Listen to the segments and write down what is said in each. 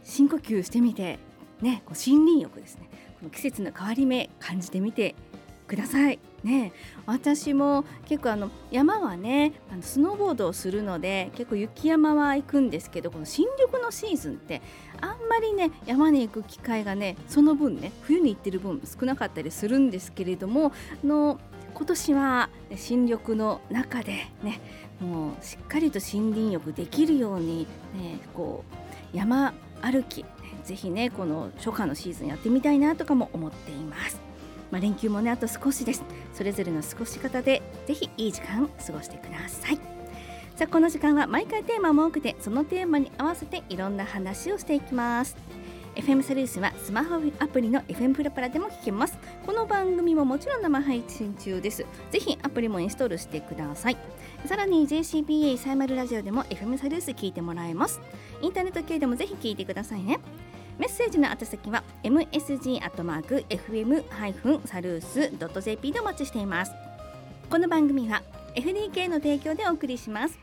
深呼吸してみて、ね、森林浴ですね、この季節の変わり目感じてみてくださいね。私も結構山はねスノーボードをするので結構雪山は行くんですけど、この新緑のシーズンってあんまりね山に行く機会がねその分ね冬に行ってる分少なかったりするんですけれども、今年は新緑の中でねもうしっかりと森林浴できるように、ね、山歩き、ぜひねこの初夏のシーズンやってみたいなとかも思っています。連休もねあと少しです。それぞれの過ごし方でぜひいい時間過ごしてください。さあこの時間は毎回テーマも多くて、そのテーマに合わせていろんな話をしていきます。 FM サルースはスマホアプリの FM プラプラでも聞けます。この番組ももちろん生配信中です。ぜひアプリもインストールしてください。さらに JCBA サイマルラジオでも FM サルース聞いてもらえます。インターネット系でもぜひ聞いてくださいね。メッセージの宛先は msg@fm-salus.jp でお待ちしています。この番組は FDK の提供でお送りします。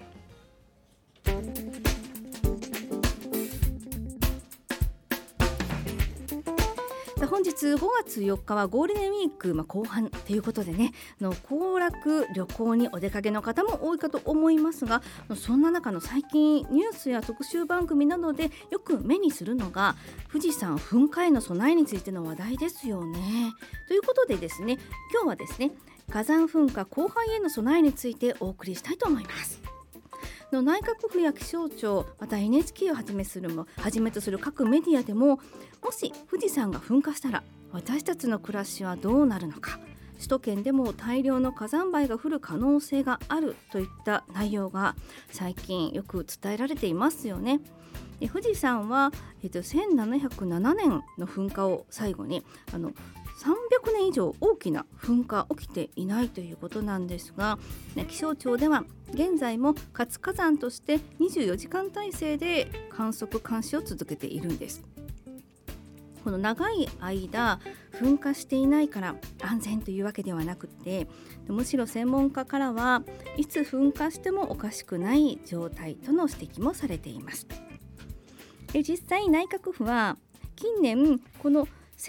本日5月4日はゴールデンウィーク後半ということでね、行楽旅行にお出かけの方も多いかと思いますが、そんな中の最近ニュースや特集番組などでよく目にするのが富士山噴火への備えについての話題ですよね。ということでですね、今日はですね火山噴火後半への備えについてお送りしたいと思います。内閣府や気象庁、また NHK をはじめとする各メディアでも、もし富士山が噴火したら私たちの暮らしはどうなるのか、首都圏でも大量の火山灰が降る可能性があるといった内容が最近よく伝えられていますよね。で富士山は、1707年の噴火を最後に300年以上大きな噴火起きていないということなんですが、気象庁では現在も活火山として24時間体制で観測監視を続けているんです。この長い間噴火していないから安全というわけではなくて、むしろ専門家からはいつ噴火してもおかしくない状態との指摘もされています。で実際内閣府は近年この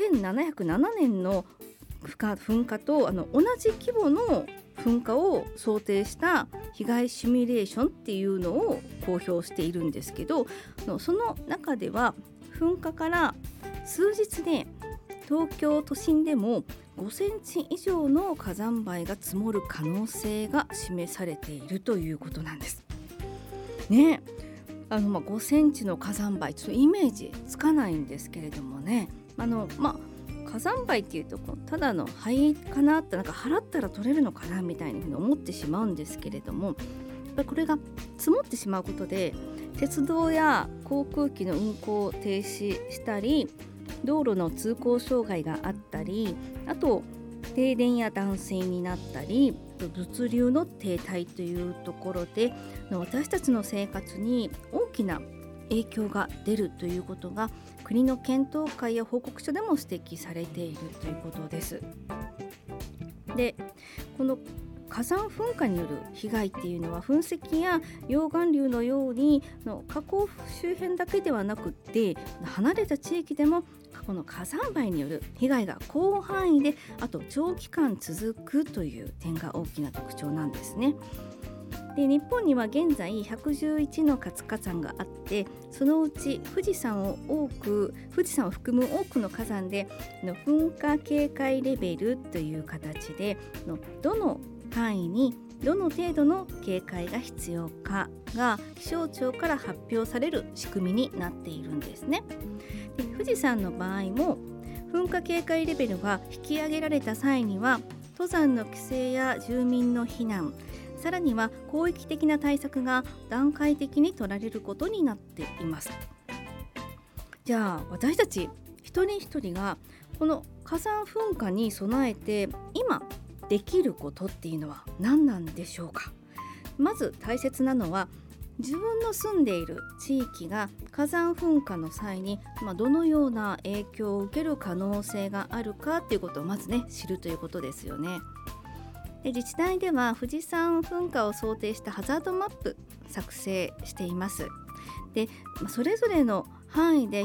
1707年の噴火と同じ規模の噴火を想定した被害シミュレーションっていうのを公表しているんですけど、その中では噴火から数日で東京都心でも5センチ以上の火山灰が積もる可能性が示されているということなんですね。5センチの火山灰ちょっとイメージつかないんですけれどもね、火山灰っていうとただの灰かなって、払ったら取れるのかなみたいに思ってしまうんですけれども、これが積もってしまうことで鉄道や航空機の運行を停止したり、道路の通行障害があったり、あと停電や断水になったり、物流の停滞というところで私たちの生活に大きな影響が出るということが国の検討会や報告書でも指摘されているということです。でこの火山噴火による被害っていうのは噴石や溶岩流のように火口周辺だけではなくって離れた地域でもこの火山灰による被害が広範囲であと長期間続くという点が大きな特徴なんですね。で日本には現在111の活火山があって、そのうち富士山を含む多くの火山で噴火警戒レベルという形でどの範囲にどの程度の警戒が必要かが気象庁から発表される仕組みになっているんですね。で富士山の場合も噴火警戒レベルが引き上げられた際には登山の規制や住民の避難、さらには広域的な対策が段階的に取られることになっています。じゃあ私たち一人一人がこの火山噴火に備えて今できることっていうのは何なんでしょうか。まず大切なのは自分の住んでいる地域が火山噴火の際にどのような影響を受ける可能性があるかということをまず知るということですよね。で自治体では富士山噴火を想定したハザードマップ作成しています。でそれぞれの範囲で